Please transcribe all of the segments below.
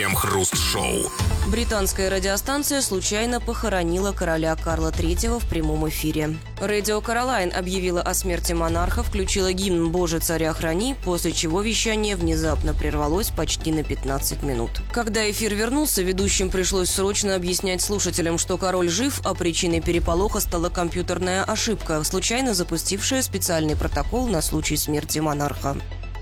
Крем-хруст-шоу. Британская радиостанция случайно похоронила короля Карла III в прямом эфире. Радио Каролайн объявила о смерти монарха, включила гимн «Боже, царя храни», после чего вещание внезапно прервалось почти на 15 минут. Когда эфир вернулся, ведущим пришлось срочно объяснять слушателям, что король жив, а причиной переполоха стала компьютерная ошибка, случайно запустившая специальный протокол на случай смерти монарха.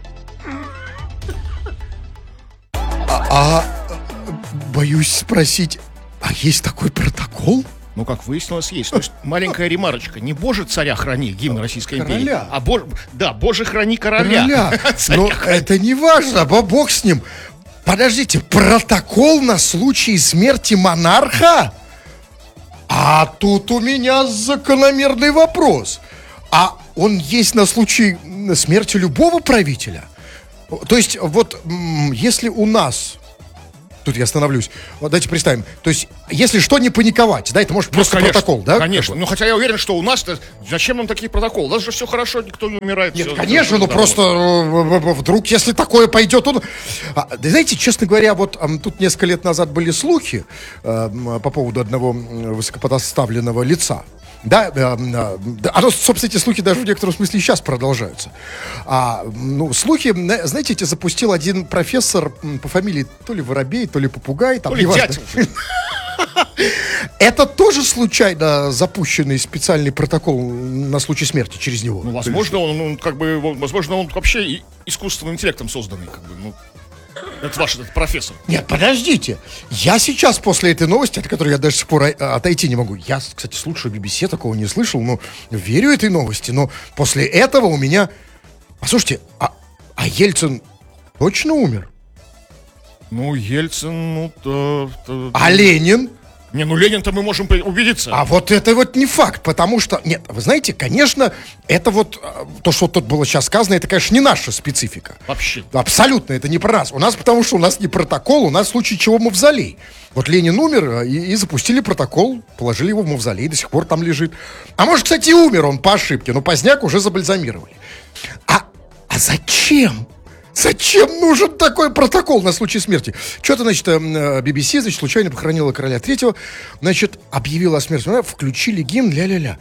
Боюсь спросить, а есть такой протокол? Ну, как выяснилось, есть. То есть маленькая ремарочка. Не «Боже, царя храни», гимн Российской империи, а «Боже, храни короля». Но это не важно, бог с ним. Подождите, протокол на случай смерти монарха? А тут у меня закономерный вопрос. А он есть на случай смерти любого правителя? То есть, вот, если у нас... Тут я остановлюсь. Вот давайте представим. То есть, если что, не паниковать, да, это может просто конечно, протокол, да? Конечно. Ну, хотя я уверен, что у нас-то... Зачем нам такие протоколы? У нас же все хорошо, никто не умирает. Нет, конечно, но просто вдруг, если такое пойдет, он... Знаете, честно говоря, вот тут несколько лет назад были слухи по поводу одного высокопоставленного лица. Да, собственно, эти слухи даже в некотором смысле сейчас продолжаются. Слухи, знаете, эти запустил один профессор по фамилии то ли Воробей, то ли Попугай. То ли Дятел. Это тоже случайно запущенный специальный протокол на случай смерти через него? Ну, возможно, он вообще искусственным интеллектом созданный, это ваш этот профессор. Нет, подождите. Я сейчас после этой новости, от которой я даже до сих пор отойти не могу. Я, кстати, слушаю BBC, такого не слышал, но верю этой новости. Но после этого у меня... Послушайте, а Ельцин точно умер? Ну, Ельцин, А Ленин? Не, Ленин-то мы можем убедиться. А вот это вот не факт, потому что... Нет, вы знаете, конечно, это вот... То, что тут было сейчас сказано, это, конечно, не наша специфика. Вообще. Абсолютно, это не про нас. У нас, потому что у нас не протокол, у нас в случае чего мавзолей. Вот Ленин умер, и запустили протокол, положили его в мавзолей, до сих пор там лежит. А может, кстати, и умер он по ошибке, но поздняк уже забальзамировали. А зачем? Зачем нужен такой протокол на случай смерти? Что-то, значит, BBC, значит, случайно похоронила короля III, значит, объявила о смерти, включили гимн, ля-ля-ля.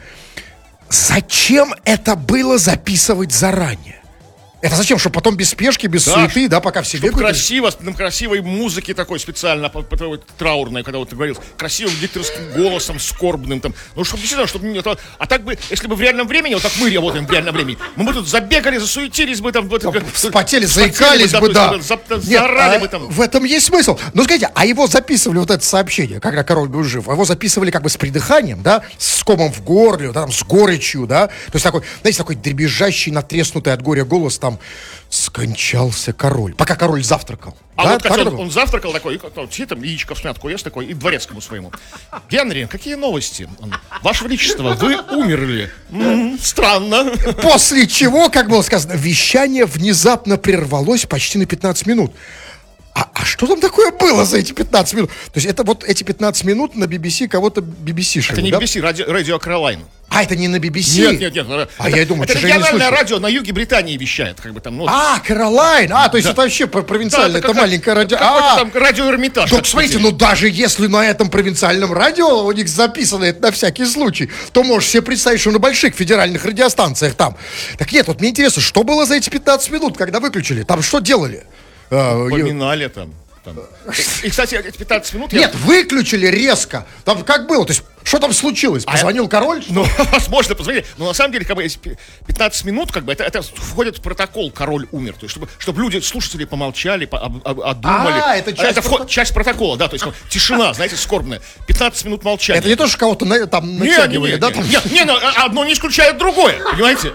Зачем это было записывать заранее? Это зачем? Чтобы потом без спешки, без суеты, да, пока все бегают? Красиво, на красивой музыке такой специально, траурной, когда вот ты говорил, красивым дикторским голосом, скорбным там. Ну, чтобы действительно, чтобы... А так бы, если бы в реальном времени, вот как мы работаем в реальном времени, мы бы тут забегали, засуетились бы там... Вспотели, заикались бы, да. Заорали бы там. В этом есть смысл. Ну, скажите, а его записывали, вот это сообщение, когда король был жив, его записывали как бы с придыханием, да, с комом в горле, да, там, с горечью, да? То есть такой, знаете, такой дребезжащий, натреснутый от горя голос, там, скончался король. Пока король завтракал. А да? вот как он завтракал такой, и там яичко в смятку ест такой, и дворецкому своему. Генри, какие новости? Ваше Величество, вы умерли. Странно. После чего, как было сказано, вещание внезапно прервалось почти на 15 минут. А что там такое было за эти 15 минут? То есть это вот эти 15 минут на BBC кого-то BBC-шили, это не да? BBC, радио Каролайн. А, это не на BBC? Нет. Я думаю, это региональное радио на юге Британии вещает, как бы там. Каролайн! То есть это вообще провинциальное, это маленькое радио. Какой-то там радио Эрмитаж. Так, смотрите, даже если на этом провинциальном радио у них записано это на всякий случай, то можешь себе представить, что на больших федеральных радиостанциях там. Так нет, вот мне интересно, что было за эти 15 минут, когда выключили? Там что делали? Поминали там. И, кстати, эти 15 минут... Нет, выключили резко. Там как было? То есть, что там случилось? Позвонил король? Ну, возможно, позвонили. Но на самом деле, как бы, эти 15 минут, как бы, это входит в протокол «Король умер». То есть, чтобы люди, слушатели помолчали, одумали. Это часть протокола, да. То есть, тишина, знаете, скорбная. 15 минут молчания. Это не то, что кого-то там натягивали, да? Нет, одно не исключает другое, понимаете?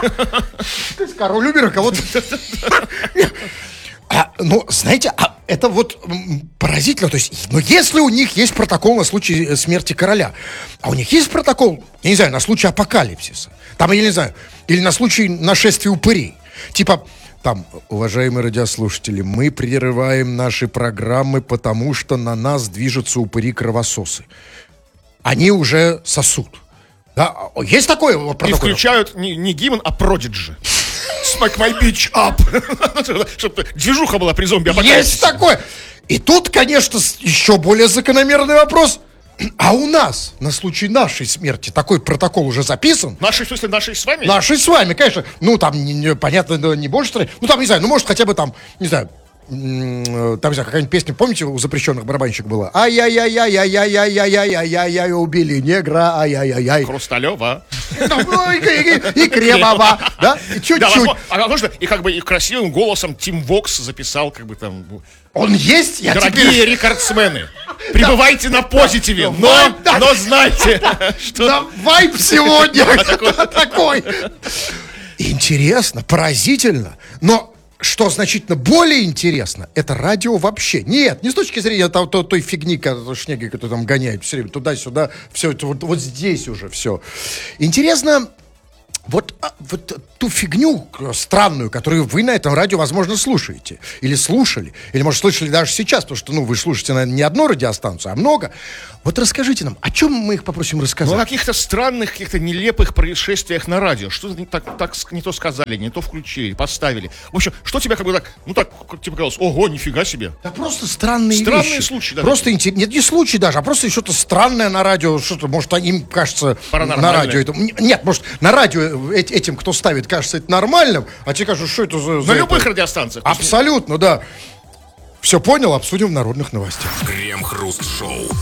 То есть, король умер, а кого-то... знаете, это вот поразительно. То есть, если у них есть протокол на случай смерти короля, а у них есть протокол, я не знаю, на случай апокалипсиса, там, я не знаю, или на случай нашествия упырей, типа, там, уважаемые радиослушатели, мы прерываем наши программы, потому что на нас движутся упыри-кровососы. Они уже сосут. Да? Есть такое протокол? И включают не гимн, а Prodigy. Smack my bitch up. Чтобы движуха была при зомби-апокалипсисе. Есть такое. И тут, конечно, еще более закономерный вопрос. А у нас на случай нашей смерти такой протокол уже записан? Нашей, в смысле, нашей с вами? Нашей с вами, конечно. Ну, там, понятно, не больше. Ну, там, не знаю, ну, может, хотя бы там, не знаю, там, не знаю, какая-нибудь песня, помните, у запрещенных барабанщиков была? Ай-яй-яй-яй-яй-яй-яй-яй-яй, убили негра, ай-яй-яй-яй. Хрусталева. И Кремова, да? Чуть-чуть. А можно, и как бы и красивым голосом Тим Вокс записал, как бы там... Он есть? Дорогие рекордсмены, пребывайте на позитиве, но знайте, что... Да, вайб сегодня такой. Интересно, поразительно, но... Что значительно более интересно, это радио вообще. Нет, не с точки зрения той фигни, шнеги, которую там гоняют все время туда-сюда, все это вот здесь уже все. Интересно, вот ту фигню странную, которую вы на этом радио, возможно, слушаете. Или слушали. Или, может, слышали даже сейчас, потому что, вы слушаете, наверное, не одну радиостанцию, а много. Вот расскажите нам, о чем мы их попросим рассказать? Ну, о каких-то странных, каких-то нелепых происшествиях на радио. Что так не то сказали, не то включили, поставили. В общем, что тебя как бы так, как тебе казалось, ого, нифига себе. Да просто странные вещи. Случаи. Да, просто нет, не случаи даже, а просто что-то странное на радио. Что-то, может, им кажется на радио. Это, нет, может, на радио этим, кто ставит, кажется это нормальным, а тебе кажется, что это за... На любых радиостанциях. Абсолютно, да. Все понял, обсудим в народных новостях. Крем-хруст-шоу.